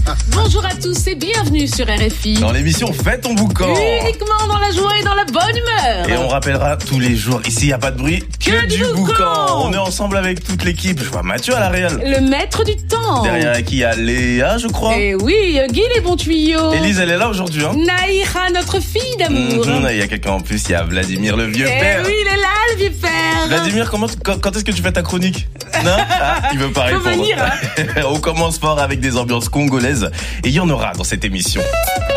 Bonjour à tous et bienvenue sur RFI. Dans l'émission Fais ton boucan. Uniquement dans la joie et dans la bonne humeur. Et on rappellera tous les jours, ici il n'y a pas de bruit, que du boucan. On est ensemble avec toute l'équipe. Je vois Mathieu à la réal. Le maître du temps. Derrière qui il y a Léa, je crois. Et oui, Guy les bons tuyaux. Élise, elle est là aujourd'hui. Naïra, notre fille d'amour. Il y a quelqu'un en plus, il y a Vladimir, le vieux père. Oui, il est là, le vieux père. Vladimir, quand est-ce que tu fais ta chronique? Non, il veut pas répondre. Faut venir, hein. On commence fort avec des ambiances congolaises et il y en aura dans cette émission.